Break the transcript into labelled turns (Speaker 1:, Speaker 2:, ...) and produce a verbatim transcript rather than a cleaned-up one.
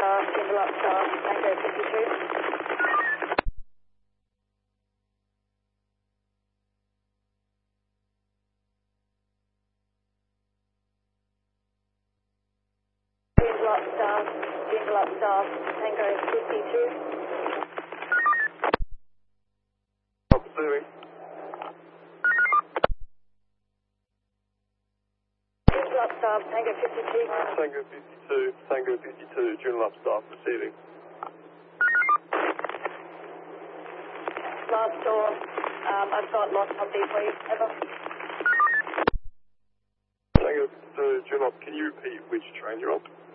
Speaker 1: Star, Joondalup Star, Tango fifty-two. Joondalup Star, Joondalup Star, Tango fifty-two.
Speaker 2: Moving.
Speaker 1: Joondalup Star, Tango fifty-two.
Speaker 2: Tango fifty-two, Tango fifty-two, Joondalup Star, receiving.
Speaker 1: Last door, um, I've got lost on B, please. Over.
Speaker 2: Tango fifty-two, Joondalup, can you repeat which train you're on?